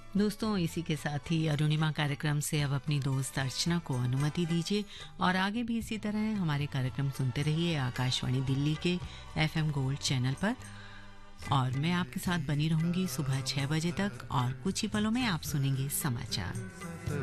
दोस्तों, इसी के साथ ही अरुणिमा कार्यक्रम से अब अपनी दोस्त अर्चना को अनुमति दीजिए और आगे भी इसी तरह हमारे कार्यक्रम सुनते रहिए आकाशवाणी दिल्ली के FM गोल्ड चैनल पर। और मैं आपके साथ बनी रहूंगी सुबह 6 बजे तक और कुछ ही पलों में आप सुनेंगे समाचार।